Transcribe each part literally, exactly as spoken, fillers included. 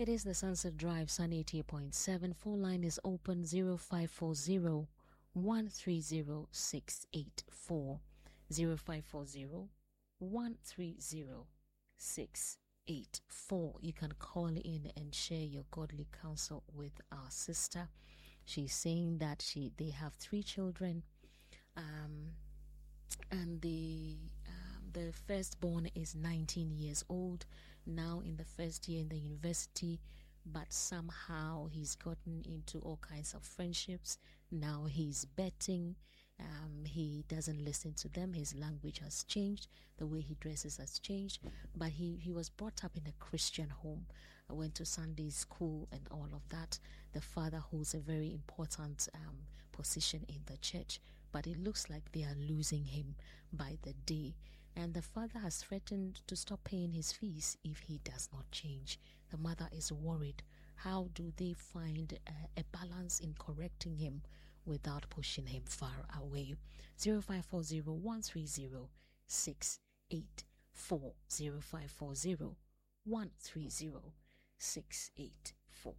It is the Sunset Drive, Sun eighty-eight point seven. Phone line is open zero five four zero, one three zero, six eight four. zero five four zero, one three zero, six eight four. You can call in and share your godly counsel with our sister. She's saying that she they have three children, um, and the um, the firstborn is nineteen years old, now in the first year in the university, but somehow he's gotten into all kinds of friendships. Now he's betting. Um, he doesn't listen to them. His language has changed. The way he dresses has changed. But he, he was brought up in a Christian home. I went to Sunday school and all of that. The father holds a very important um, position in the church. But it looks like they are losing him by the day. And the father has threatened to stop paying his fees if he does not change. The mother is worried. How do they find a, a balance in correcting him without pushing him far away? zero five four zero, one three zero, six eight four. zero five four zero, one three zero, six eight four.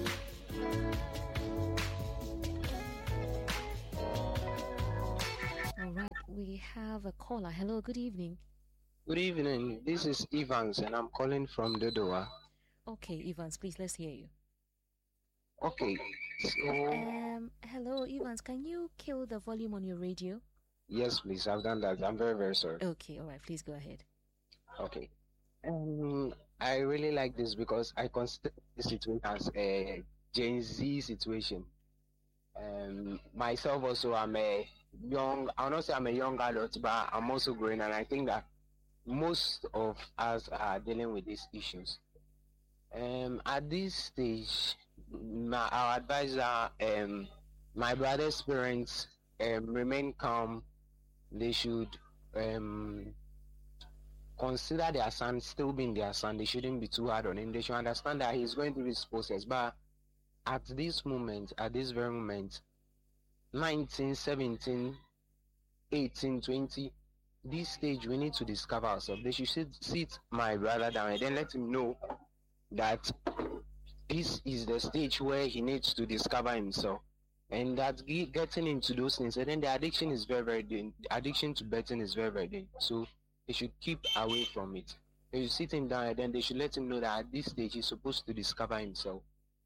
All right, we have a caller. Hello, good evening. Good evening. This is Evans, and I'm calling from Dodowa. Okay, Evans, please, let's hear you. Okay, so... Um, hello, Evans, can you kill the volume on your radio? Yes, please, I've done that. I'm very, very sorry. Okay, all right, please go ahead. Okay. Um, I really like this because I consider this situation as a Gen Z situation. Um, myself also, I'm a young, I'll not say I'm a young adult, but I'm also growing, and I think that most of us are dealing with these issues. Um, at this stage, my, our advisor, um, my brother's parents, um, remain calm. They should um, consider their son still being their son. They shouldn't be too hard on him. They should understand that he's going through this process. But at this moment, at this very moment, nineteen, seventeen, eighteen, twenty, this stage, we need to discover ourselves. They should sit, sit my brother down and then let him know that this is the stage where he needs to discover himself, and that getting into those things, and then the addiction is very, very dangerous. Addiction to betting is very, very dangerous. So they should keep away from it. They should sit him down, and then they should let him know that at this stage he's supposed to discover himself,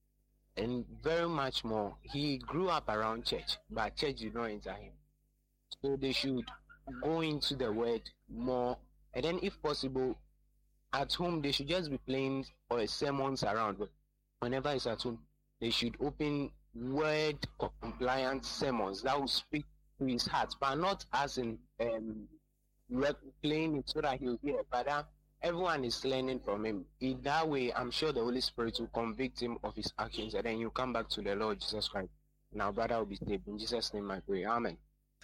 and very much more. He grew up around church, but church did not enter him. So they should go into the word more, and then if possible, at home they should just be playing or sermons around. Whenever it's at home, they should open word compliant sermons that will speak to his heart, but not as in um, playing it so that he'll hear, but uh, everyone is learning from him. In that way, I'm sure the Holy Spirit will convict him of his actions, and then you come back to the Lord Jesus Christ. Now, brother will be saved. In Jesus' name I pray. Amen.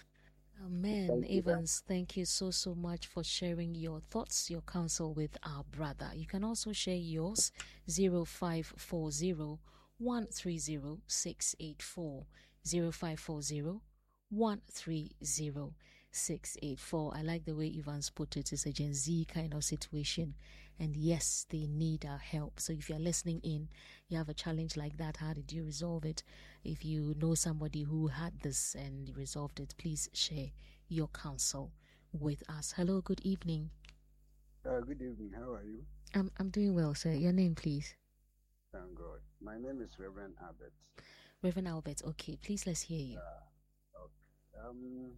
Amen. Thank you, Evans, thank you so, so much for sharing your thoughts, your counsel with our brother. You can also share yours, zero five four zero, one three zero, six eight four. zero five four zero, one three zero, six eight four. I like the way Evans put it. It's a Gen Z kind of situation. And yes, they need our help. So if you're listening in, you have a challenge like that, how did you resolve it? If you know somebody who had this and resolved it, please share your counsel with us. Hello, good evening. Uh, good evening. How are you? I'm I'm doing well, sir. Your name, please. Thank God. My name is Reverend Albert. Reverend Albert. Okay, please, let's hear you. Uh, okay. Um,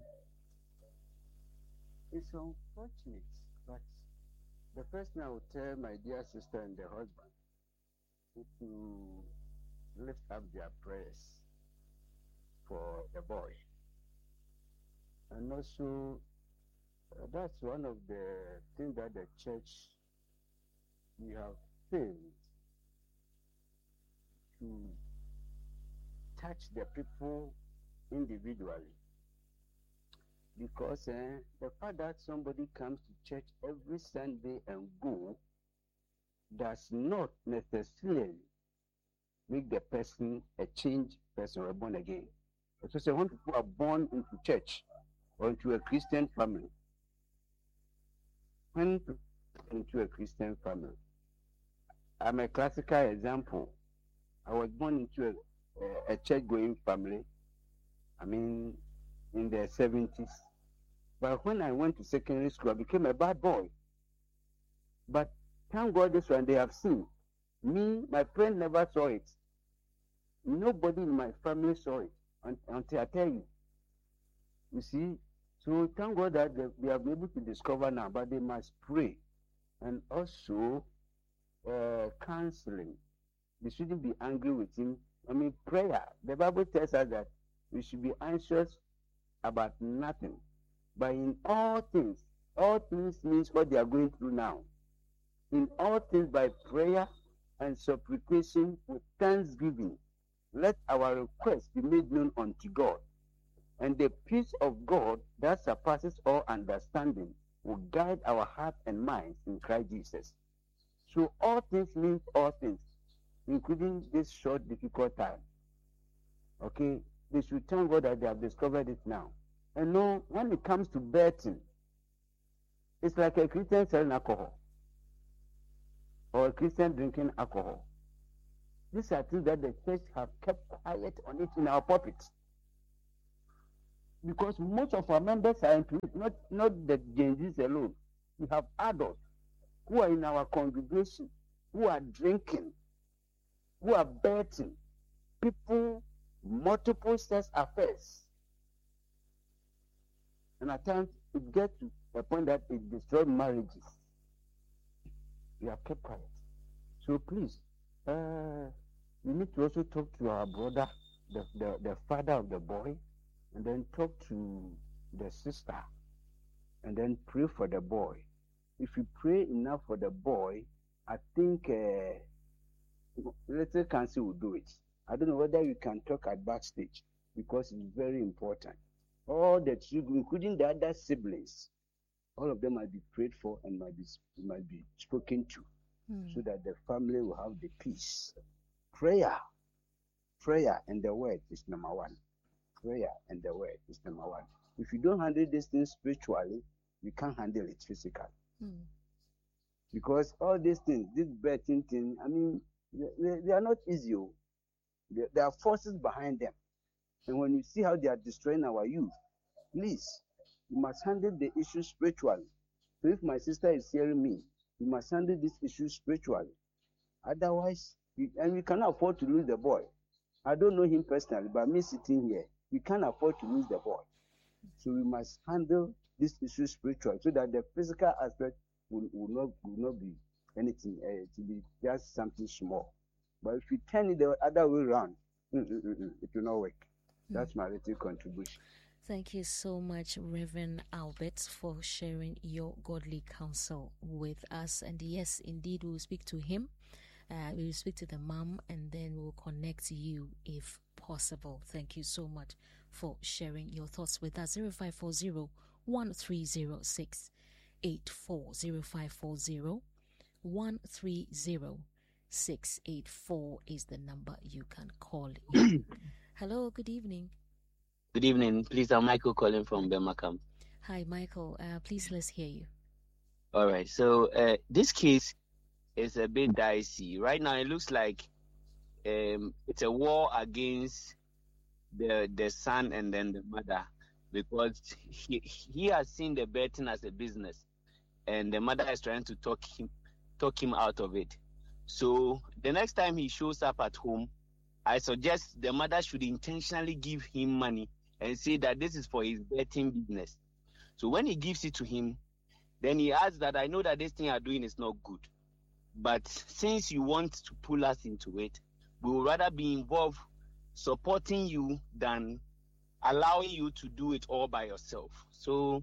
it's unfortunate, but the first thing I would tell my dear sister and the husband is to lift up their prayers for the boy. And also, uh, that's one of the things that the church, we have failed to touch the people individually. Because uh, the fact that somebody comes to church every Sunday and go does not necessarily make the person a changed person or born again. So when people are born into church or into a Christian family, when into a Christian family, I'm a classical example. I was born into a, a, a church-going family. I mean, in the seventies. But when I went to secondary school, I became a bad boy. But thank God this one they have seen. Me, my friend never saw it. Nobody in my family saw it until I tell you. You see, so thank God that they, they are able to discover now, but they must pray. And also, uh, counseling. They shouldn't be angry with him. I mean, prayer. The Bible tells us that we should be anxious about nothing. But in all things, all things means what they are going through now. In all things by prayer and supplication with thanksgiving, let our requests be made known unto God. And the peace of God that surpasses all understanding will guide our hearts and minds in Christ Jesus. So all things means all things, including this short, difficult time. Okay? They should thank God that they have discovered it now. And no, when it comes to betting, it's like a Christian selling alcohol or a Christian drinking alcohol. These are things that the church have kept quiet on it in our pulpits. Because most of our members are into it, not, not the Gen Zs alone. We have adults who are in our congregation, who are drinking, who are betting, people, multiple sex affairs. And at times, it gets to a point that it destroys marriages. We have kept quiet. So please, uh, we need to also talk to our brother, the, the, the father of the boy, and then talk to the sister, and then pray for the boy. If you pray enough for the boy, I think uh, Little Council will do it. I don't know whether you can talk at backstage, because it's very important. All the children, including the other siblings, all of them might be prayed for and might be, might be spoken to, mm. so that the family will have the peace. Prayer, prayer and the word is number one. Prayer and the word is number one. If you don't handle these things spiritually, you can't handle it physically. Mm. Because all these things, this betting thing, I mean, they, they are not easy. There, there are forces behind them. And when you see how they are destroying our youth, please, you must handle the issue spiritually. So if my sister is hearing me, you must handle this issue spiritually. Otherwise, you, and we cannot afford to lose the boy. I don't know him personally, but me sitting here, we can't afford to lose the boy. So we must handle this issue spiritually, so that the physical aspect will, will, not, will not be anything, uh, to be just something small. But if you turn it the other way around, mm, mm, mm, mm, it will not work. That's my little contribution. Thank you so much, Reverend Albert, for sharing your godly counsel with us. And yes, indeed, we will speak to him. Uh, we will speak to the mom, and then we'll connect to you if possible. Thank you so much for sharing your thoughts with us. zero five four zero, one three zero, six eight four. zero five four zero, one three zero, six eight four is the number you can call in. Hello, good evening. Good evening. Please, I'm Michael calling from Bemakam. Hi, Michael. Uh, please, let's hear you. All right. So uh, this case is a bit dicey. Right now, it looks like um, it's a war against the the son and then the mother, because he, he has seen the betting as a business, and the mother is trying to talk him talk him out of it. So the next time he shows up at home, I suggest the mother should intentionally give him money and say that this is for his betting business. So when he gives it to him, then he adds that I know that this thing you are doing is not good, but since you want to pull us into it, we would rather be involved supporting you than allowing you to do it all by yourself. So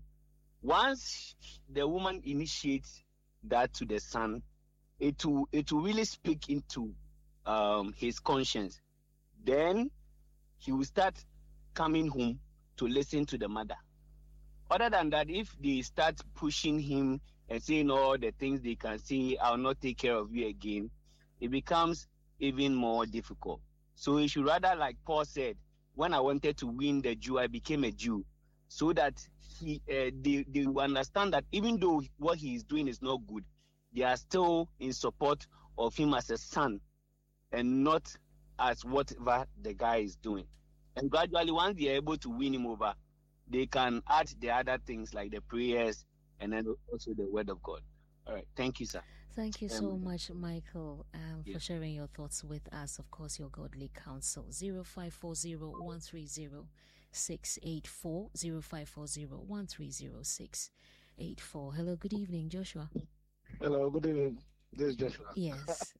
once the woman initiates that to the son, it will, it will really speak into um, his conscience. Then he will start coming home to listen to the mother. Other than that, if they start pushing him and saying all the things they can say, I'll not take care of you again, it becomes even more difficult. So he should rather, like Paul said, when I wanted to win the Jew, I became a Jew, so that he uh, they, they will understand that even though what he is doing is not good, they are still in support of him as a son and not as whatever the guy is doing. And gradually, once they are able to win him over, they can add the other things like the prayers and then also the word of God. All right. Thank you, sir. Thank you so Um, much, Michael, um, yeah. for sharing your thoughts with us. Of course, your godly counsel. zero five four zero one three zero six eight four, zero five four zero one three zero six eight four. Hello, good evening, Joshua. Hello, good evening. This is Joshua. Yes.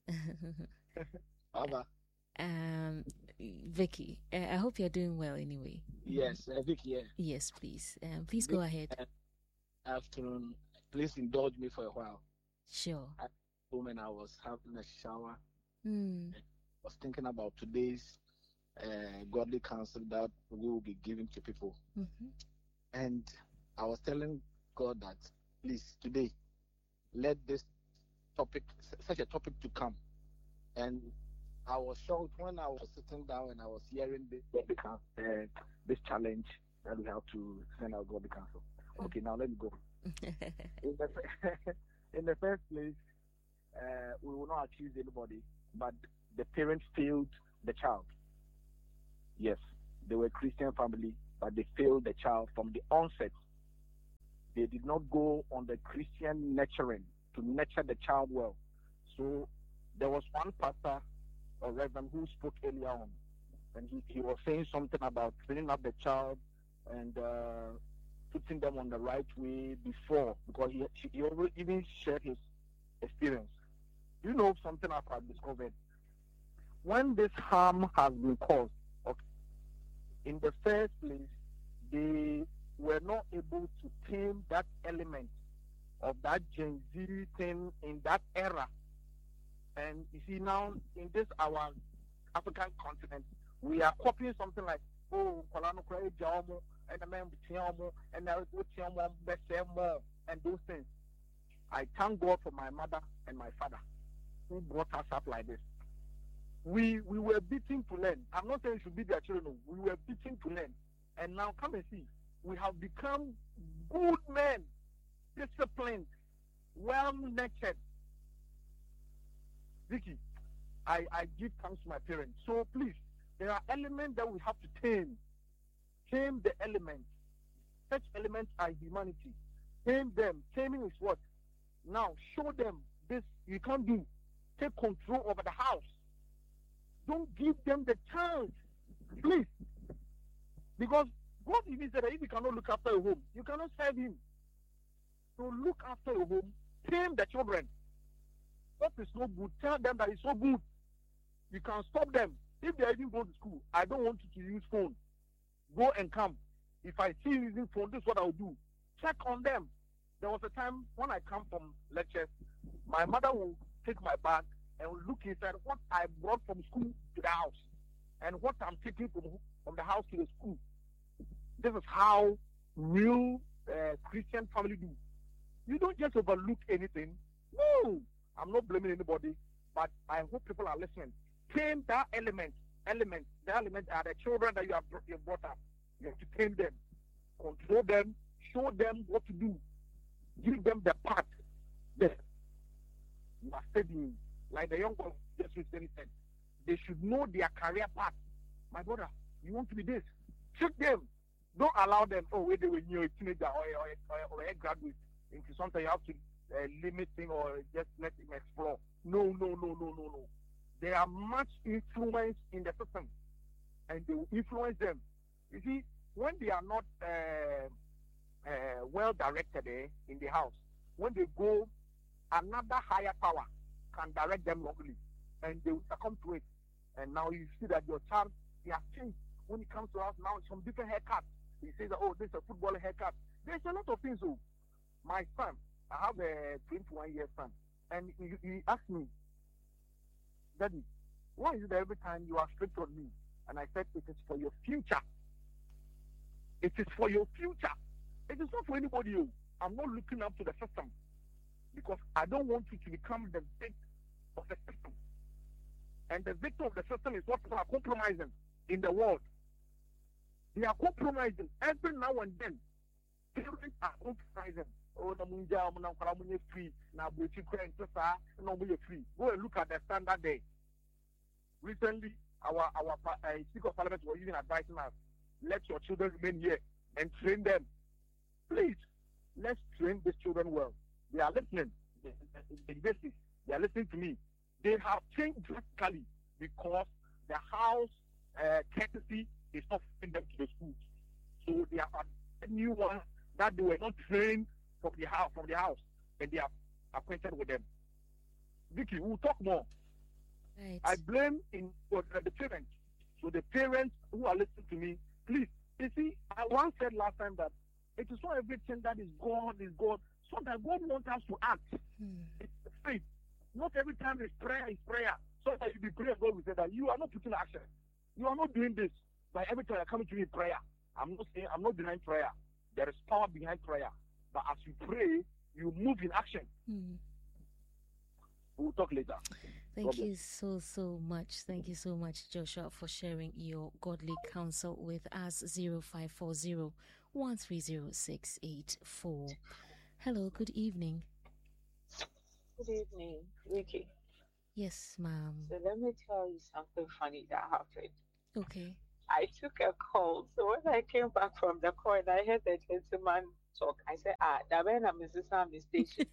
Baba. um, Vicky, uh, I hope you're doing well anyway. Yes, uh, Vicky here. Yes, please. Um, please go ahead. Afternoon. Please indulge me for a while. Sure. At home and I was having a shower. Mm. I was thinking about today's uh, godly counsel that we will be giving to people. Mm-hmm. And I was telling God that, please, today, let this topic, such a topic to come. And I was shocked when I was sitting down and I was hearing this, godly counsel, uh, this challenge that we have to send out godly counsel. Okay, now let me go. in, the, in the first place, uh, we will not accuse anybody, but the parents failed the child. Yes, they were a Christian family, but they failed the child from the onset. They did not go on the Christian nurturing to nurture the child well. So there was one pastor or reverend who spoke earlier on, and he, he was saying something about training up the child and uh, putting them on the right way before, because he, he already even shared his experience. You know something I've discovered? When this harm has been caused, okay, in the first place, they were not able to tame that element of that Gen Z thing in that era. And you see now, in this our African continent, we are copying something like, oh, and the man and and those things. I thank God for my mother and my father who brought us up like this. We we were beaten to learn. I'm not saying you should beat their children. We were beaten to learn. And now come and see. We have become good men, disciplined, well-nurtured. Vicky, I, I give thanks to my parents. So please, there are elements that we have to tame. Tame the elements. Such elements are humanity. Tame them. Taming is what? Now, show them this you can't do. Take control over the house. Don't give them the chance. Please. Because God even said that if you cannot look after your home, you cannot serve him. So look after your home. Tame the children. What is no good? Tell them that it's so good. You can stop them. If they even go to school, I don't want you to use phone. Go and come. If I see you using phone, this is what I'll do. Check on them. There was a time when I come from lectures, my mother will take my bag and will look inside what I brought from school to the house and what I'm taking from, from the house to the school. This is how real uh, Christian family do. You don't just overlook anything. No, I'm not blaming anybody, but I hope people are listening. Tame that element. Element. The element are the children that you have brought, you have brought up. You have to tame them, control them, show them what to do, give them the path. That you are studying, like the young boy just recently said, they should know their career path. My brother, you want to be this? Check them. Don't allow them. Oh, wait, when you're a teenager or a, or a, or a graduate, into something you have to uh, limit thing or just let him explore. No, no, no, no, no, no. There are much influence in the system, and they will influence them. You see, when they are not uh, uh, well directed eh, in the house, when they go, another higher power can direct them wrongly, and they will succumb to it. And now you see that your child, he has changed. When he comes to us now, it's some different haircut. He says, oh, this is a football haircut. There's a lot of things. Oh, my son, I have a twenty-one year son, and he, he asked me, Daddy, why is it that every time you are strict on me? And I said, it is for your future. It is for your future. It is not for anybody else. I'm not looking up to the system because I don't want you to become the victim of the system. And the victim of the system is what people are compromising in the world. They are compromising every now and then. Parents are compromising. Oh, no, munja, I'm not free. Now, we see crane to say, no, we free. Go and look at the standard day. Recently, our our uh, Speaker of Parliament was even advising us, let your children remain here and train them. Please, let's train these children well. They are listening. They, they, they, they are listening to me. They have changed drastically because the house uh, courtesy is not bringing them to the schools. So they are a new one that they were not trained from the house, from the house, and they are acquainted with them. Vicky, we'll talk more. Right. I blame in uh, the parents. So the parents who are listening to me, please. You see, I once said last time that it is not everything that is God is God. So that God wants us to act. Hmm. It's faith. Not every time it's prayer is prayer. So that you be praying, God will say that you are not putting action. You are not doing this. But every time you're coming to me in prayer, I'm not saying I'm not denying prayer. There is power behind prayer. But as you pray, you move in action. Hmm. We'll talk later. Thank God you bless. so, so much. Thank you so much, Joshua, for sharing your godly counsel with us. zero five four zero, one three zero six eight four. Hello, good evening. Good evening, Ricky. Yes, ma'am. So let me tell you something funny that happened. Okay. I took a call. So when I came back from the call and I heard the gentleman talk, I said, ah, that when I'm Missus Sammy's station.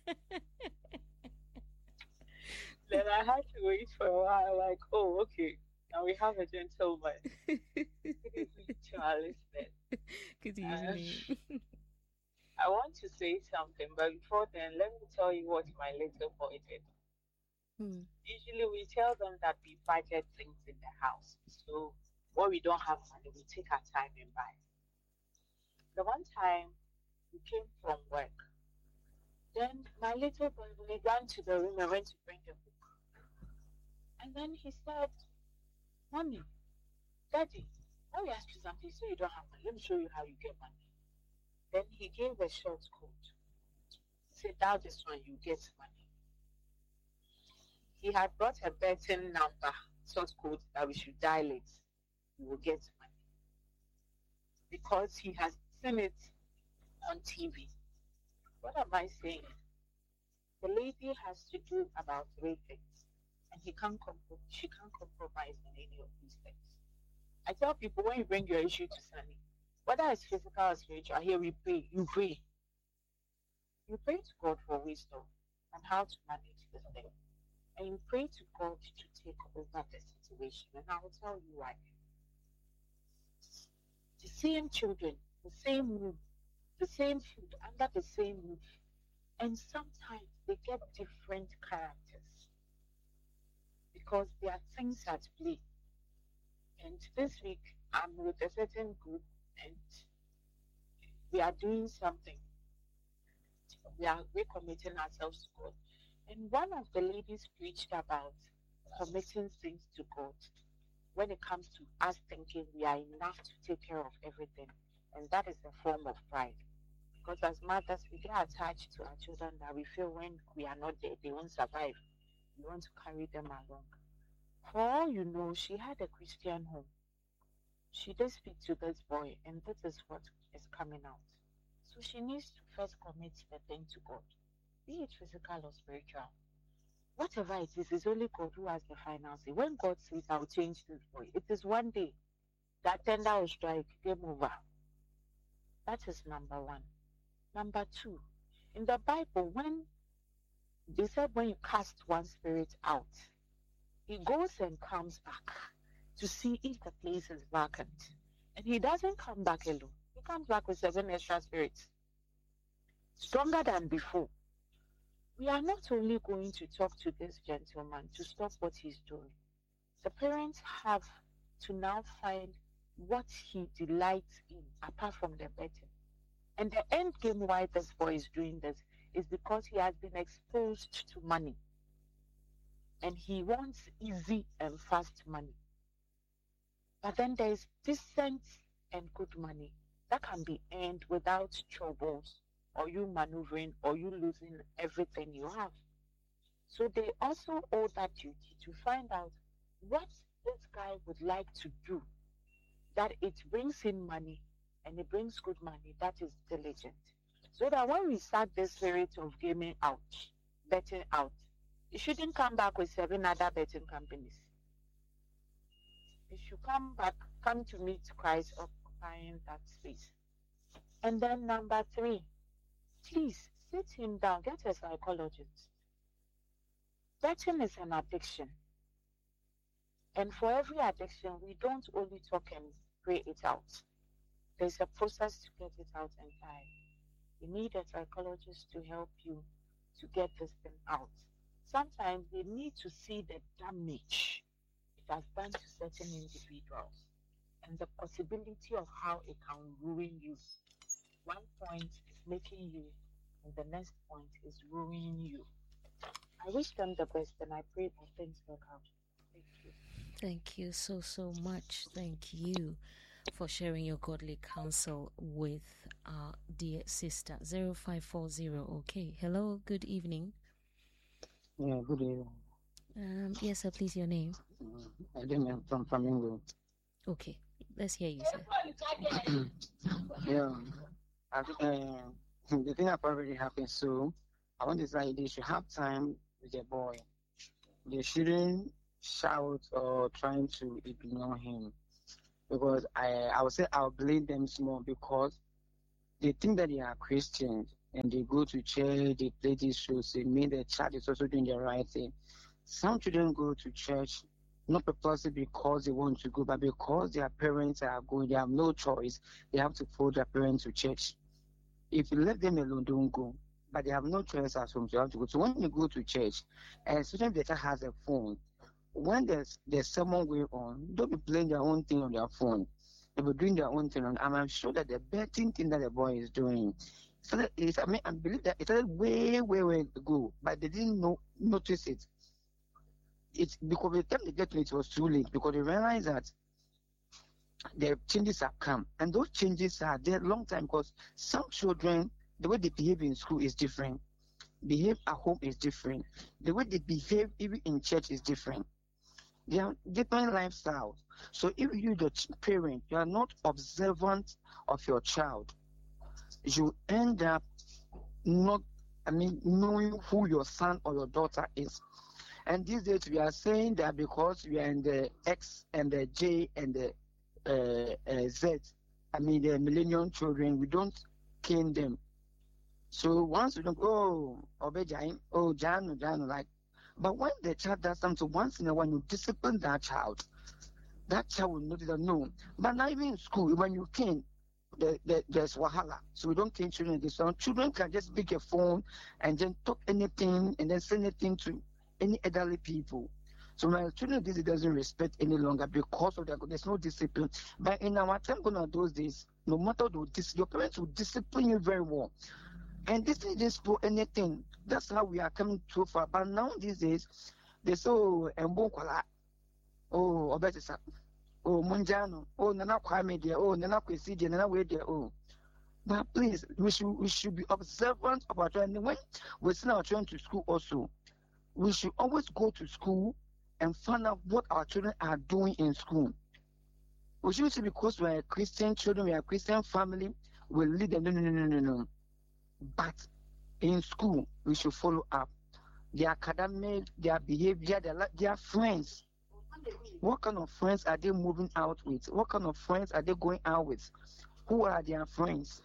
Then I had to wait for a while, like, oh, okay, now we have a gentleman. Good evening to our listeners. Good Uh, evening. I want to say something, but before then, let me tell you what my little boy did. Hmm. Usually we tell them that we budget things in the house. So when we don't have money, we take our time and buy. The one time we came from work, then my little boy we ran to the room and went to bring a book. And then he said, Mommy, Daddy, let me ask you something. So you don't have money. Let me show you how you get money. Then he gave a short code. He said, "That this one, you get money." He had brought a betting number, source code, that we should dial it. We will get money. Because he has seen it on T V. What am I saying? The lady has to do about three things. And he can't compro- she can't compromise on any of these things. I tell people, when you bring your issue to Sunny, whether it's physical or spiritual, here we pray, you pray. You pray to God for wisdom on how to manage this thing. And you pray to God to take over the situation. And I will tell you why. The same children, the same room, the same food, under the same roof. And sometimes they get different characters. Because there are things at play. And this week, I'm with a certain group and we are doing something. We are recommitting ourselves to God. And one of the ladies preached about committing things to God when it comes to us thinking we are enough to take care of everything. And that is a form of pride. Because as mothers, we get attached to our children that we feel when we are not there, they won't survive. We want to carry them along. For all you know, she had a Christian home. She did speak to this boy, and this is what is coming out. So she needs to first commit the thing to God, be it physical or spiritual. Whatever it is, it's only God who has the final say. When God says, I'll change this boy, it is one day that tender will strike, game over. That is number one. Number two, in the Bible, when they said when you cast one spirit out, he goes and comes back to see if the place is vacant. And he doesn't come back alone. He comes back with seven extra spirits, stronger than before. We are not only going to talk to this gentleman to stop what he's doing. The parents have to now find what he delights in, apart from the betting. And the end game why this boy is doing this is because he has been exposed to money. And he wants easy and fast money. But then there's decent and good money that can be earned without troubles, or you maneuvering, or you losing everything you have. So they also owe that duty to find out what this guy would like to do, that it brings in money and it brings good money, that is diligent. So that when we start the spirit of gaming out, betting out, it shouldn't come back with seven other betting companies. It should come back, come to meet Christ occupying that space. And then number three, please sit him down, get a psychologist. Betting is an addiction. And for every addiction, we don't only talk and pray it out. There's a process to get it out entirely. You need a psychologist to help you to get this thing out. Sometimes they need to see the damage it has done to certain individuals and the possibility of how it can ruin you. One point is making you, and the next point is ruining you. I wish them the best, and I pray that things work out. Thank you. Thank you so, so much. Thank you for sharing your godly counsel with our dear sister. zero five four zero. Okay. Hello. Good evening. Yeah, good evening. Um, yes, sir. Please, your name. I didn't from Flamingo. Okay. Let's hear you, sir. Yeah. I think, uh, the thing that already happened, so I want to say they should have time with their boy. They shouldn't shout or trying to ignore him. Because I, I would say I'll blame them small because they think that they are Christians and they go to church, they play these shows, they mean the child is also doing the right thing. Some children go to church not purposely because they want to go, but because their parents are going, they have no choice. They have to follow their parents to church. If you let them alone, don't go. But they have no choice at home, so you have to go. So when you go to church, and student data has a phone, when there's there's someone going on, don't be playing their own thing on their phone. They be doing their own thing on. And I'm sure that the betting thing that the boy is doing, so that is, I mean, I believe that it started way, way, way ago, but they didn't know notice it. It's because by the time they get to it, it was too late because they realized that the changes have come, and those changes are there a long time because some children, the way they behave in school is different, behave at home is different, the way they behave even in church is different. They are different lifestyles. So if you, the parent, you are not observant of your child, you end up not, I mean, knowing who your son or your daughter is. And these days we are saying that because we are in the X and the J and the uh, uh, Z, I mean the millennium children, we don't cane them. So once we don't, oh, Obejain, oh, Jano, Jano, like, but when the child does something, once in a while you discipline that child, that child will notice that no. But now even in school, when you cane, the, the, there's wahala. So we don't cane children. So children can just pick a phone and then talk anything and then say anything to any elderly people. So my children this doesn't respect any longer because of that. There's no discipline. But in our time gonna those days, no matter what, your parents will discipline you very well. And this is just for anything. That's how we are coming too far. But now these days, they say, oh, Mbonkwala, oh, Obetisa, oh, Munjano, oh, Nana Kwame there, oh, Nana Kwesi there, Nana Way there, oh. But please, we should we should be observant of our children. When we send our children to school also, we should always go to school and find out what our children are doing in school. We shouldn't say because we are Christian children, we are a Christian family, we lead them. No, no, no, no, no, no. But in school, we should follow up their academic, their behavior, their, their friends. What kind of friends are they moving out with? What kind of friends are they going out with? Who are their friends?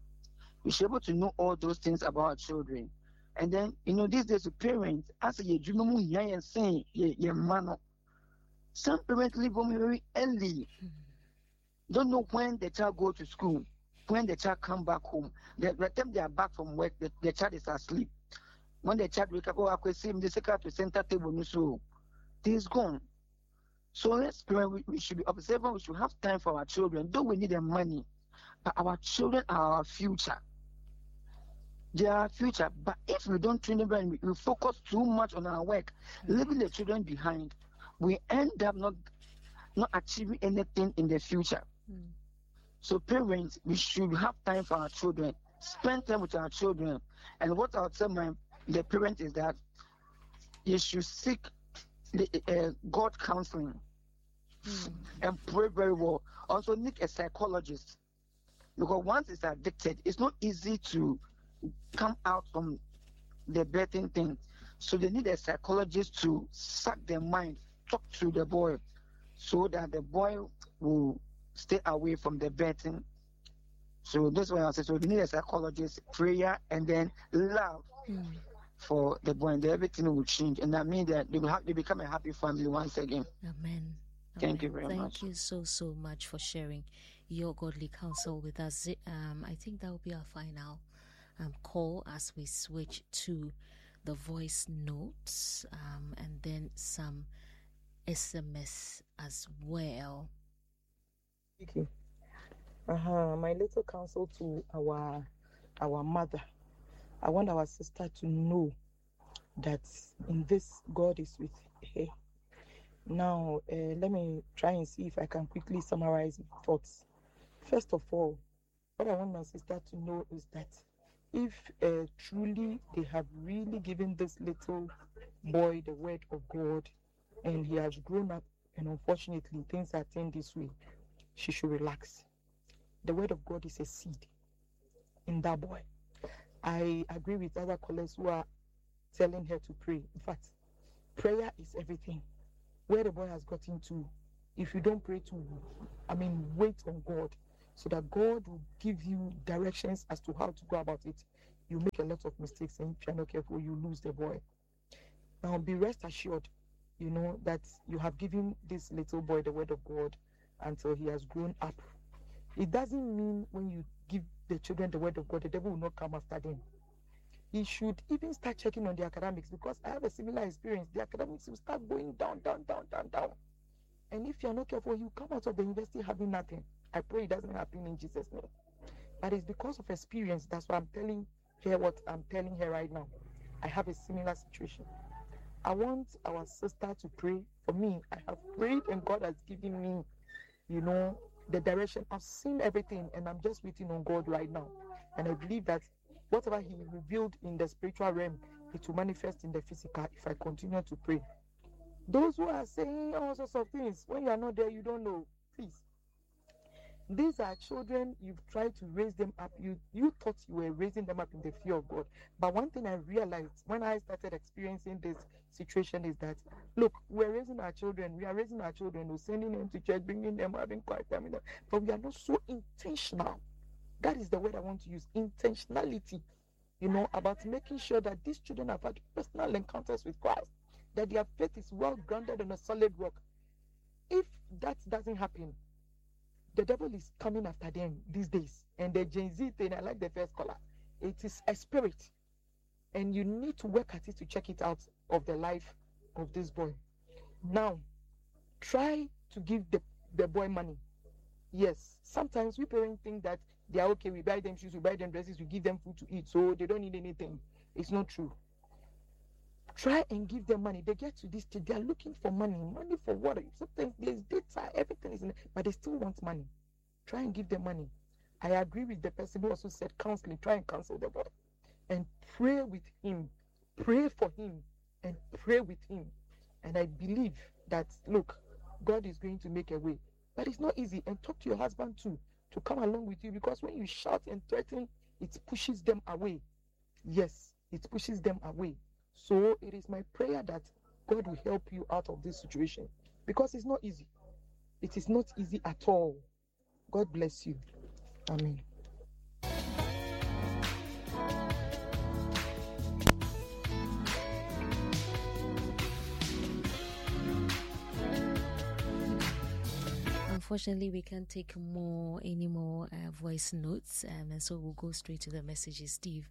We should be able to know all those things about our children. And then, you know, these days, the parents, as a dream, and saying, your man, some parents leave home very early. Don't know when the child go to school, when the child come back home. The, the time they are back from work, the, the child is asleep. When the child wake up, oh, I could see him, the second to center table, so he's gone. So let's pray. We, we should be observant. We should have time for our children. Though we need their money, but our children are our future. They are our future. But if we don't train them and we, we focus too much on our work, leaving the children behind, we end up not not achieving anything in the future. Mm. So parents, we should have time for our children. Spend time with our children. And what I'll tell my the parent is that you should seek the, uh, God counseling mm. and pray very well. Also need a psychologist, because once it's addicted, it's not easy to come out from the betting thing. So they need a psychologist to suck their mind, talk to the boy, so that the boy will stay away from the betting. So that's what I say. So they need a psychologist, prayer, and then love Mm. for the boy, and everything will change. And that means that they will have, they become a happy family once again. Amen. Thank you Amen. very Thank much. you so, so much for sharing your godly counsel with us. Um, I think that will be our final um, call as we switch to the voice notes um, and then some S M S as well. Okay. Uh-huh. My little counsel to our our mother. I want our sister to know that in this, God is with her. Now, uh, let me try and see if I can quickly summarize my thoughts. First of all, what I want my sister to know is that if uh, truly they have really given this little boy the word of God and he has grown up and unfortunately things are turned this way, she should relax. The word of God is a seed in that boy. I agree with other callers who are telling her to pray. In fact, prayer is everything. Where the boy has gotten to, if you don't pray to, I mean, wait on God so that God will give you directions as to how to go about it. You make a lot of mistakes, and if you're not careful, you lose the boy. Now, be rest assured, you know, that you have given this little boy the word of God until he has grown up. It doesn't mean when you give the children the word of God, the devil will not come after them. He should even start checking on the academics, because I have a similar experience. The academics will start going down, down, down, down, down. And if you're not careful, he'll come out of the university having nothing. I pray it doesn't happen in Jesus' name. But it's because of experience. That's why I'm telling her what I'm telling her right now. I have a similar situation. I want our sister to pray for me. I have prayed and God has given me, you know, the direction. I've seen everything and I'm just waiting on God right now. And I believe that whatever he revealed in the spiritual realm, it will manifest in the physical if I continue to pray. Those who are saying all sorts of things, when you are not there, you don't know. Please. These are children, you've tried to raise them up. You you thought you were raising them up in the fear of God. But one thing I realized when I started experiencing this situation is that, look, we're raising our children. We are raising our children. We're sending them to church, bringing them, having quiet time with them. But we are not so intentional. That is the word I want to use. Intentionality. You know, about making sure that these children have had personal encounters with Christ. That their faith is well grounded on a solid rock. If that doesn't happen, the devil is coming after them these days. And the Gen Z thing, I like the first caller. It is a spirit. And you need to work at it to check it out of the life of this boy. Now, try to give the, the boy money. Yes, sometimes we parents think that they are okay. We buy them shoes, we buy them dresses, we give them food to eat. So they don't need anything. It's not true. Try and give them money. They get to this stage, they are looking for money. Money for what? Sometimes there's data, everything is in it, but they still want money. Try and give them money. I agree with the person who also said counseling. Try and counsel the boy. And pray with him. Pray for him. And pray with him. And I believe that, look, God is going to make a way. But it's not easy. And talk to your husband too, to come along with you. Because when you shout and threaten, it pushes them away. Yes, it pushes them away. So it is my prayer that God will help you out of this situation, because it's not easy. It is not easy at all. God bless you. Amen. Unfortunately, we can't take more any more uh, voice notes, um, and so we'll go straight to the messages. Steve.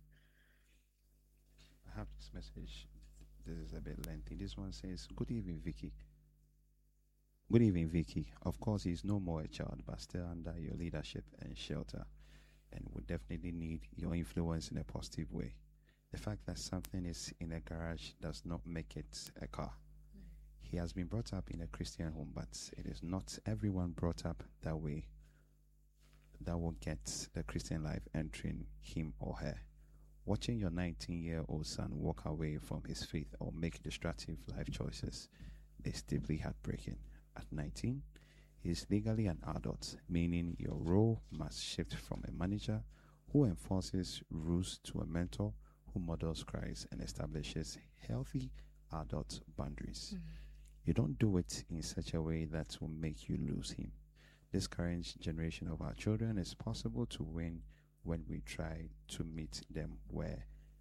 I have this message. This is a bit lengthy. This one says, "Good evening, Vicky. Good evening, Vicky. Of course, he's no more a child, but still under your leadership and shelter, and would definitely need your influence in a positive way. The fact that something is in a garage does not make it a car. He has been brought up in a Christian home, but it is not everyone brought up that way that will get the Christian life entering him or her. Watching your nineteen-year-old son walk away from his faith or make destructive life choices is deeply heartbreaking. At nineteen, he is legally an adult, meaning your role must shift from a manager who enforces rules to a mentor who models Christ and establishes healthy adult boundaries. Mm. You don't do it in such a way that will make you lose him. This current generation of our children is possible to win when we try to meet them where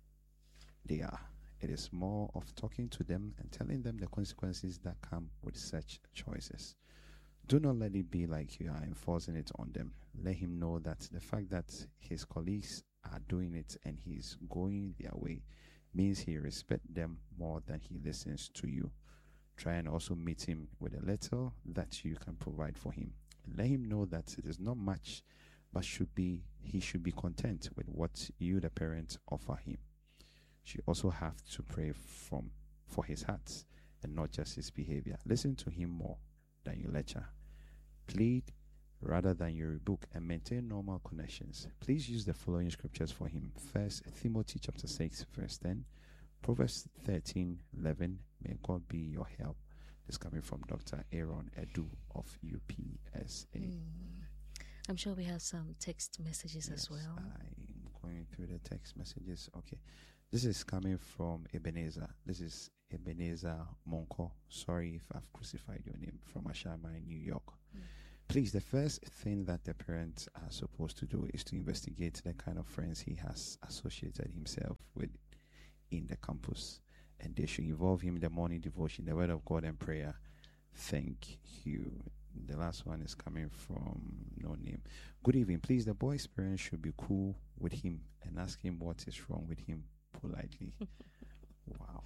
they are. It is more of talking to them and telling them the consequences that come with such choices. Do not let it be like you are enforcing it on them. Let him know that the fact that his colleagues are doing it and he is going their way means he respects them more than he listens to you. Try and also meet him with a little that you can provide for him. Let him know that it is not much, but should be he should be content with what you, the parent, offer him. You also have to pray from for his heart and not just his behavior. Listen to him more than you lecture. Plead rather than you rebuke, and maintain normal connections. Please use the following scriptures for him. First Timothy chapter six, verse ten. Proverbs thirteen, eleven. May God be your help. This coming from Doctor Aaron Edu of U P S A. Mm. I'm sure we have some text messages Yes, as well. I'm going through the text messages. Okay. This is coming from Ebenezer. This is Ebenezer Monko. Sorry if I've crucified your name, from Ashama in New York. Mm. Please, the first thing that the parents are supposed to do is to investigate the kind of friends he has associated himself with in the campus. And they should involve him in the morning devotion, the word of God, and prayer. Thank you. The last one is coming from no name. Good evening. Please, the boy's parents should be cool with him and ask him what is wrong with him politely. Wow.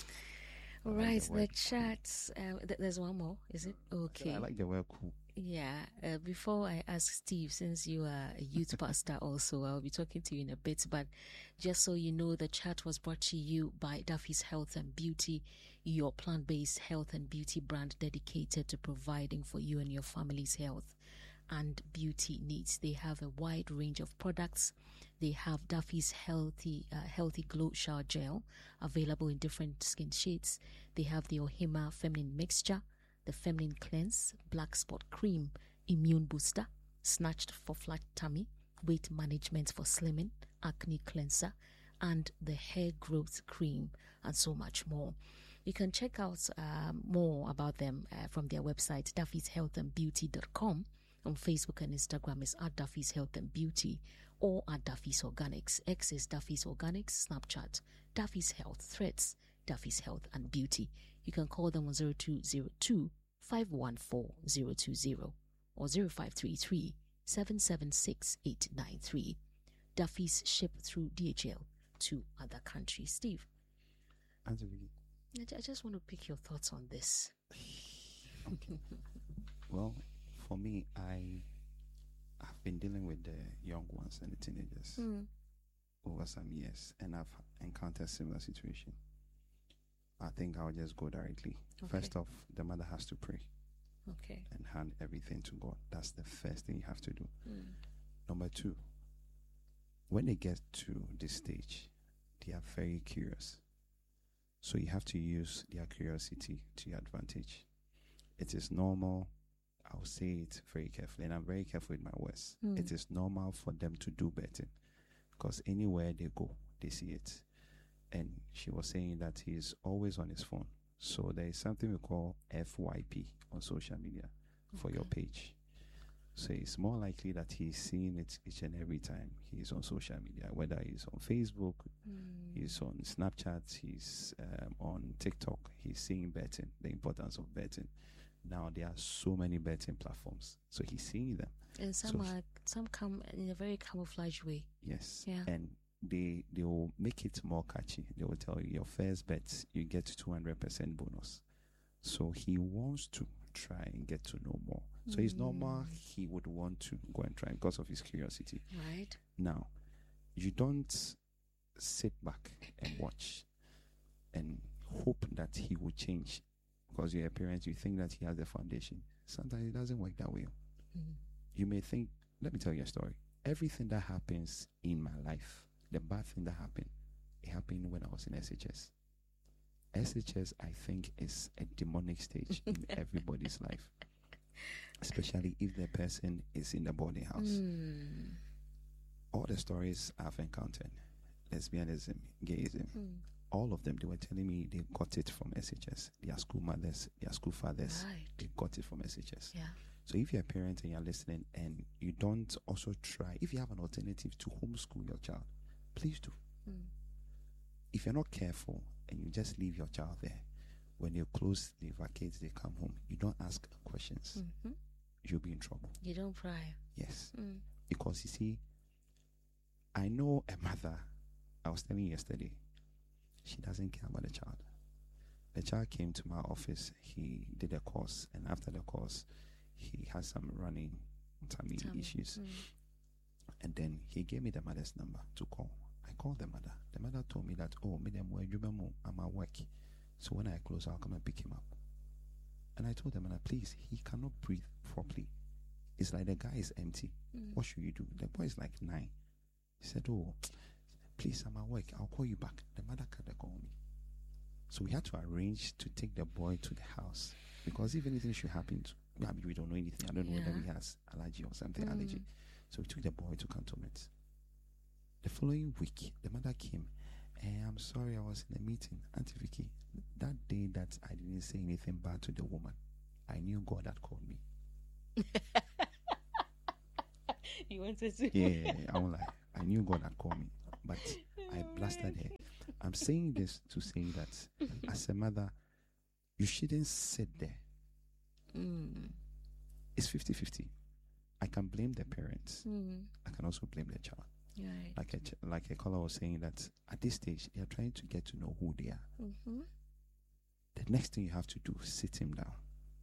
All I like right, the the word chats. Uh, th- there's one more, is it? Okay. I like the word cool. Yeah. Uh, before I ask Steve, since you are a youth pastor also, I'll be talking to you in a bit. But just so you know, the chat was brought to you by Duffy's Health and Beauty, your plant-based health and beauty brand dedicated to providing for you and your family's health and beauty needs. They have a wide range of products. They have Duffy's Healthy uh, Healthy Glow Shower Gel available in different skin shades. They have the Ohima Feminine Mixture, the Feminine Cleanse, Black Spot Cream, Immune Booster, Snatched for Flat Tummy, Weight Management for Slimming, Acne Cleanser, and the Hair Growth Cream, and so much more. You can check out um, more about them uh, from their website, duffys health and beauty dot com. On Facebook and Instagram is at Duffy's Health and Beauty, or at Duffy's Organics. X is Duffy's Organics, Snapchat, Duffy's Health, Threads, Duffy's Health and Beauty. You can call them on zero two zero two, five one four, zero two zero or zero five three three, seven seven six, eight nine three. Duffy's ship through D H L to other countries. Steve, Answer, I ju- I just want to pick your thoughts on this. Well, for me, I have been dealing with the young ones and the teenagers Mm. over some years, and I've encountered similar situation. I think I'll just go directly. Okay. First off, the mother has to pray Okay. and hand everything to God. That's the first thing you have to do. Mm. Number two, when they get to this stage, they are very curious. So you have to use their curiosity to your advantage. It is normal. I'll say it very carefully, and I'm very careful with my words. Mm. It is normal for them to do better, because anywhere they go, they see it. And she was saying that he's always on his phone. So there is something we call F Y P on social media for your Okay. page. So it's more likely that he's seeing it each and every time he's on social media, whether he's on Facebook, Mm. he's on Snapchat, he's um, on TikTok. He's seeing betting, the importance of betting. Now there are so many betting platforms, so he's seeing them. And some So- are some come in a very camouflage way. Yes, Yeah. and they they will make it more catchy. They will tell you your first bet you get two hundred percent bonus. So he wants to try and get to know more. So it's normal Mm. he would want to go and try because of his curiosity. Right? Now, you don't sit back and watch and hope that he will change because you're a parent. You think that he has the foundation. Sometimes it doesn't work that way. Mm. You may think, let me tell you a story. Everything that happens in my life, the bad thing that happened, it happened when I was in S H S. S H S, I think, is a demonic stage in everybody's life, especially if the person is in the boarding house. Mm. all the stories I've encountered, lesbianism, gayism, Mm. all of them, they were telling me they got it from S H S. Their school mothers, their school fathers, Right. they got it from S H S. Yeah. So if you're a parent and you're listening and you don't also try, if you have an alternative to homeschool your child, please do. Mm. If you're not careful and you just leave your child there, when they close, they vacate, they come home, you don't ask questions, Mhm. you'll be in trouble. You don't pry. Yes. Mm. Because you see, I know a mother, I was telling you yesterday, she doesn't care about the child. The child came to my office, he did a course, and after the course, he has some running tummy Tummy. issues. Mm. And then he gave me the mother's number to call. I called the mother. The mother told me that, oh, madam, I'm at work. So when I close, I'll come and pick him up. And I told the mother, please, he cannot breathe properly. It's like the guy is empty. Mm. What should you do? The boy is like nine. He said, oh, please, I'm at work. I'll call you back. The mother can't call me. So we had to arrange to take the boy to the house. Because if anything should happen to I mean, we don't know anything. I don't know Yeah. whether he has allergy or something, Mm. allergy. So we took the boy to cantonment. The following week, the mother came. Eh, I'm sorry, I was in a meeting. Auntie Vicky, that day that I didn't say anything bad to the woman, I knew God had called me. You wanted to? Yeah, I won't lie. I knew God had called me. But I blasted her. I'm saying this to say that as a mother, you shouldn't sit there. Mm. It's fifty-fifty. I can blame the parents. Mm. I can also blame the child. Right. Like a, ch- like a caller was saying that at this stage, they are trying to get to know who they are. Mm-hmm. The next thing you have to do is sit him down.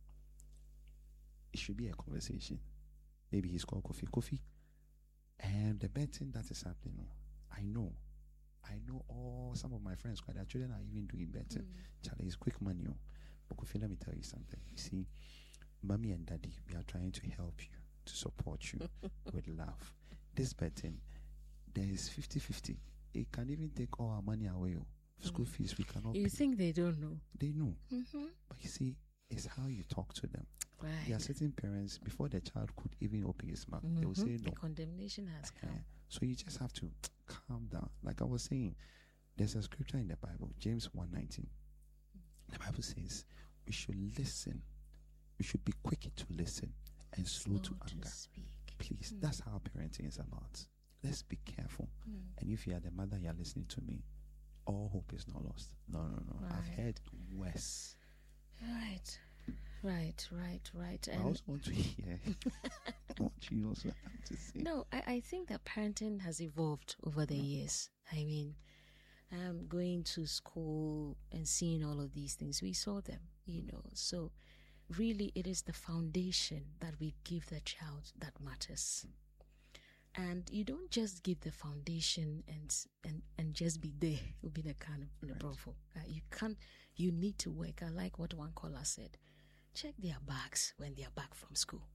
It should be a conversation. Maybe he's called Kofi. Kofi, and the bad thing that is happening, oh, I know. I know all some of my friends, quite their children are even doing better. Mm. Charlie, it's quick money. Oh. But Kofi, let me tell you something. You see, mommy and daddy, we are trying to help you, to support you with love. This betting, there is fifty-fifty. It can even take all our money away. Oh. School fees, we cannot You pay. think they don't know? They know. Mm-hmm. But you see, it's how you talk to them. Right. There are certain parents, before the child could even open his mouth, they will Mhm. say The no. condemnation has Eh, come. So you just have to calm down. Like I was saying, there's a scripture in the Bible, James one nineteen. The Bible says we should listen. We should be quick to listen and slow, to anger. speak. Please, Mm. that's how parenting is about. Let's be careful. Mm. And if you are the mother, you're listening to me, all hope is not lost. No, no, no. I've Right. heard worse. Right. Right, right, right. I And also want to hear what you also have to say. no, I, I think that parenting has evolved over the years. I mean, um, going to school and seeing all of these things, we saw them, you know. So, really, it is the foundation that we give the child that matters. And you don't just give the foundation and and, and just be there. It would be the kind of the profile. Uh, you can't. You need to work. I like what one caller said. Check their bags when they are back from school.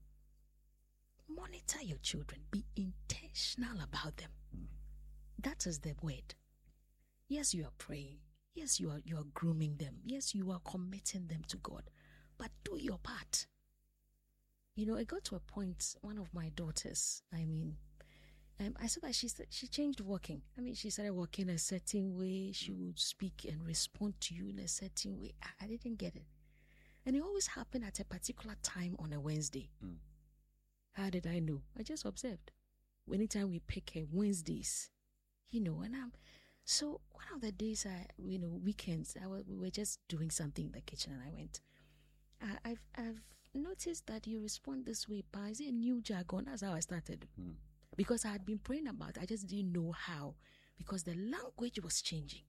Monitor your children. Be intentional about them. That is the word. Yes, you are praying. Yes, you are you are grooming them. Yes, you are committing them to God. But do your part. You know, it got to a point. One of my daughters, I mean, um, I saw that she st- she changed walking. I mean, she started walking a certain way. She would speak and respond to you in a certain way. I, I didn't get it, and it always happened at a particular time on a Wednesday. Mm. How did I know? I just observed. Anytime we pick a Wednesdays, you know, and I'm so one of the days I, you know, weekends, I was, we were just doing something in the kitchen, and I went. I, I've I've noticed that you respond this way, but is it a new jargon? That's how I started. Mm. Because I had been praying about it, I just didn't know how. Because the language was changing.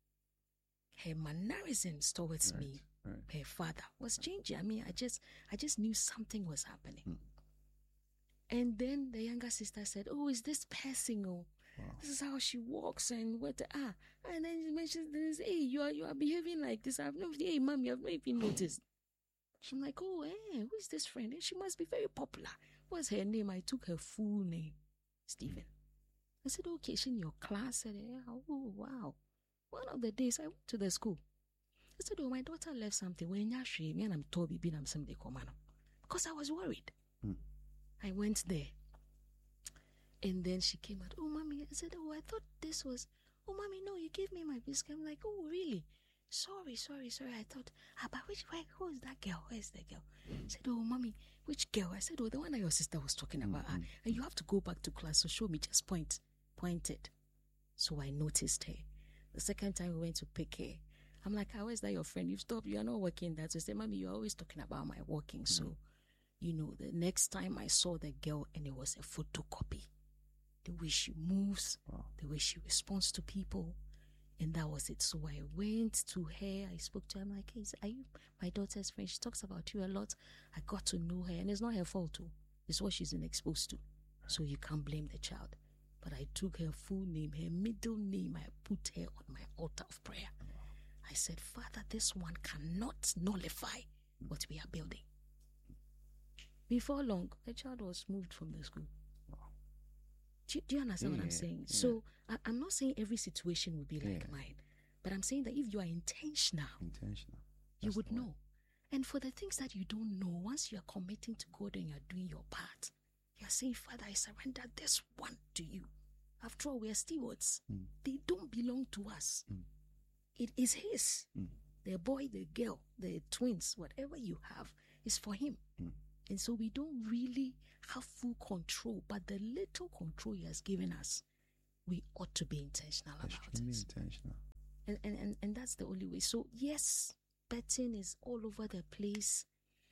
Her mannerisms towards Right, me, right. her father, was changing. I mean, I just I just knew something was happening. Mm. And then the younger sister said, "Oh, is this passing? Oh, Wow. this is how she walks and what? The, ah." And then she mentions this. Hey, you are you are behaving like this. I've no. Hey, mommy, I've not even noticed. I'm like, oh, eh, who is this friend? She must be very popular. What's her name? I took her full name, Stephen. I said, okay, she in your class. I said, yeah, oh, wow. One of the days I went to the school. I said, oh, my daughter left something. When you me and I'm Toby, being I'm somebody come on. Because I was worried. Hmm. I went there. And then she came out, oh, mommy. I said, oh, I thought this was, oh, mommy, no, you gave me my biscuit. I'm like, oh, really? Sorry, sorry, sorry. I thought, ah, but which, where, who is that girl? Where is that girl? I said, oh, mommy, which girl? I said, oh, the one that your sister was talking about. Mm-hmm. Ah, and you have to go back to class, so show me, just point. Pointed. So I noticed her. The second time we went to pick her, I'm like, how is that your friend? You've stopped, you are not working that. So I said, mommy, you're always talking about my working. Mm-hmm. So, you know, the next time I saw the girl and it was a photocopy. The way she moves, wow. The way she responds to people. And that was it. So I went to her. I spoke to her. I'm like, hey, are you my daughter's friend? She talks about you a lot. I got to know her. And it's not her fault too. It's what she's been exposed to. So you can't blame the child. But I took her full name, her middle name. I put her on my altar of prayer. I said, Father, this one cannot nullify what we are building. Before long, the child was moved from the school. Do you, do you understand yeah, what I'm saying? Yeah. So I, I'm not saying every situation will be like yeah. mine, but I'm saying that if you are intentional, intentional, you would know. And for the things that you don't know, once you are committing to God and you are doing your part, you are saying, Father, I surrender this one to you. After all, we are stewards. Mm. They don't belong to us. Mm. It is His. Mm. The boy, the girl, the twins, whatever you have is for Him. Mm. And so we don't really have full control, but the little control He has given us, we ought to be intentional about it. Intentional. And, and, and, and that's the only way. So yes, betting is all over the place.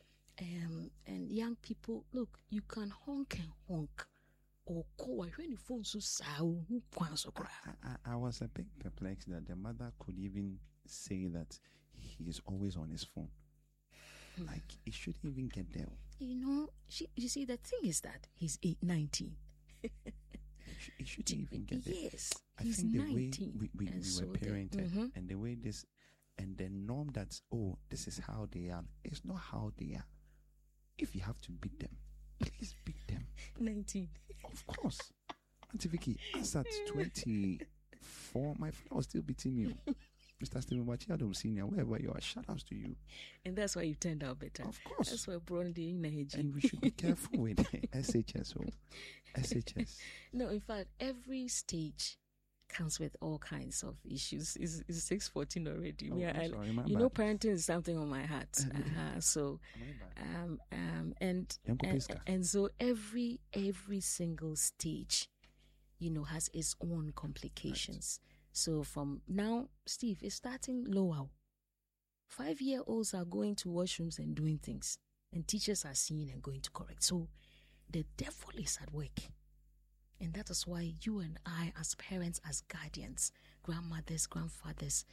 Um, and young people, look, you can honk and honk. Or call when your phone so sound. I, I was a bit perplexed that the mother could even say that he is always on his phone. Like, it shouldn't even get there. You know, she, you see, the thing is that he's eight, nineteen. It shouldn't even get there. Yes, I he's think the nineteen. way we, we, we so were parented the, mm-hmm. and the way this, and the norm that's, oh, this is how they are. It's not how they are. If you have to beat them, please beat them. nineteen. Of course. Auntie Vicky, as at twenty-four, my friend was still beating me. Mister Stephen Bachiadom Senior, wherever you are, shout outs to you. And that's why you turned out better. Of course. That's why Brondi in Nigeria. And we should be careful with S H S. Oh. S H S. No, in fact, every stage comes with all kinds of issues. It's, it's six fourteen already. Oh, yeah, sorry, I, you know, parenting is something on my heart. Uh-huh. So, um, um, and, and and so every every single stage, you know, has its own complications. Right. So from now, Steve is starting lower. Five-year-olds are going to washrooms and doing things, and teachers are seeing and going to correct. So the devil is at work. And that is why you and I, as parents, as guardians, grandmothers, grandfathers,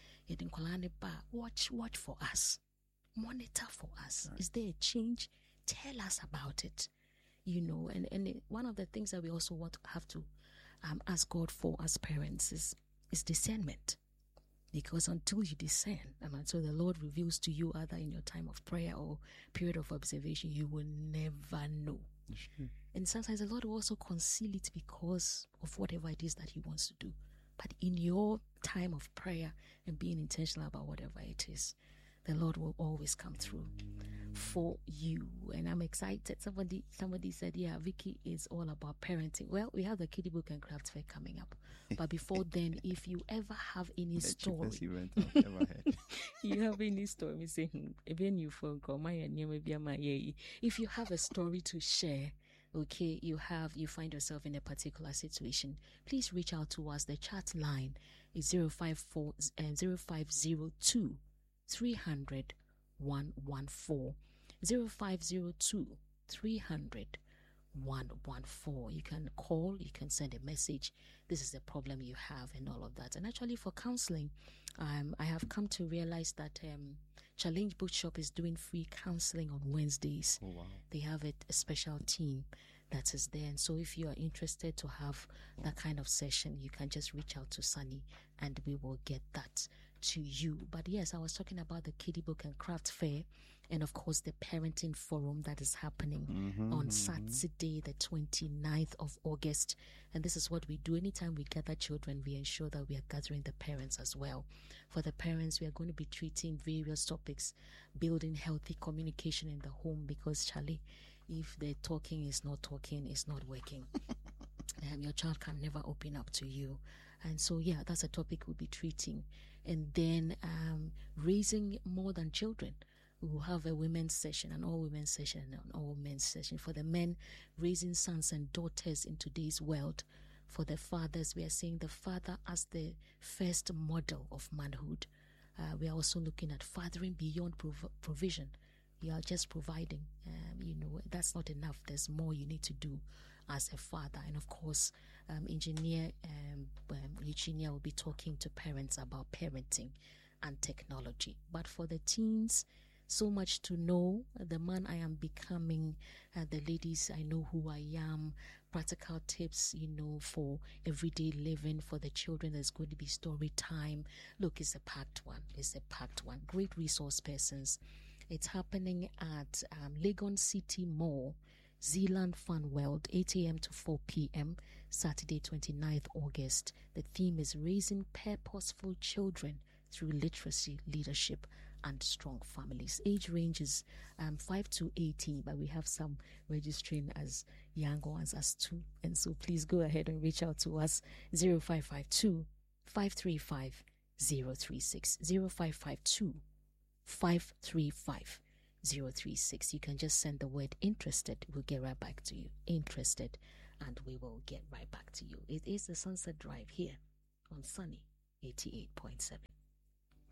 watch, watch for us. Monitor for us. Right. Is there a change? Tell us about it. You know, and, and it, one of the things that we also want to have to um, ask God for as parents is, is discernment. Because until you discern, and until the Lord reveals to you, either in your time of prayer or period of observation, you will never know. Sure. And sometimes the Lord will also conceal it because of whatever it is that He wants to do. But in your time of prayer and being intentional about whatever it is, the Lord will always come through for you. And I'm excited. Somebody somebody said, yeah, Vicky is all about parenting. Well, we have the Kiddie Book and Craft Fair coming up. But before then, if you ever have any story, you have any story, say, if you have a story to share, okay, you have, you find yourself in a particular situation, please reach out to us. The chat line is zero five four and zero five zero two three hundred one one four zero five zero two three hundred one one four. You can call, you can send a message. This is the problem you have and all of that. And actually for counseling, um, I have come to realize that um, Challenge Bookshop is doing free counseling on Wednesdays. Oh, wow. They have a, a special team that is there. And so if you are interested to have that kind of session, you can just reach out to Sunny and we will get that to you. But yes, I was talking about the Kiddie Book and Craft Fair, and of course the parenting forum that is happening mm-hmm, on mm-hmm. Saturday the twenty-ninth of August. And this is what we do. Anytime we gather children, we ensure that we are gathering the parents as well. For the parents, we are going to be treating various topics, building healthy communication in the home, because Charlie, if the talking is not talking, it's not working. Um, your child can never open up to you. And so, yeah, that's a topic we'll be treating. And then um, raising more than children. We'll have a women's session, an all-women's session, and an all-men's session. For the men, raising sons and daughters in today's world. For the fathers, we are saying the father as the first model of manhood. Uh, we are also looking at fathering beyond prov- provision. You are just providing. Um, you know, that's not enough. There's more you need to do as a father. And of course, um, engineer um, um, Eugenia will be talking to parents about parenting and technology. But for the teens, so much to know. The man I am becoming, uh, the ladies, I know who I am, practical tips, you know, for everyday living. For the children, there's going to be story time. Look, it's a packed one. It's a packed one. Great resource persons. It's happening at um, Legon City Mall, Zealand Fun World, eight a.m. to four p.m., Saturday, twenty-ninth August. The theme is Raising Purposeful Children Through Literacy, Leadership, and Strong Families. Age ranges um, five to eighteen, but we have some registering as young ones as two. And so please go ahead and reach out to us, zero five five two, five three five, zero three six, zero five five two, five three five, zero three six. You can just send the word interested. We'll get right back to you. Interested, and we will get right back to you. It is the Sunset Drive here on Sunny eighty-eight point seven.